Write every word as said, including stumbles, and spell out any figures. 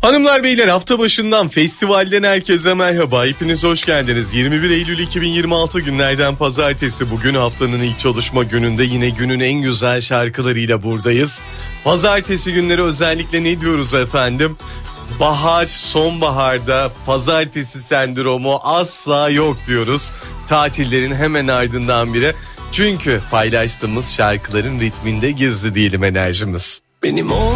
Hanımlar beyler, hafta başından festivalden herkese merhaba. Hepiniz hoş geldiniz. yirmi bir Eylül iki bin yirmi altı günlerden pazartesi. Bugün haftanın ilk çalışma gününde yine günün en güzel şarkılarıyla buradayız. Pazartesi günleri özellikle ne diyoruz efendim? Bahar, sonbaharda pazartesi sendromu asla yok diyoruz. Tatillerin hemen ardından biri. Çünkü paylaştığımız şarkıların ritminde gizli diyelim enerjimiz. Benim ol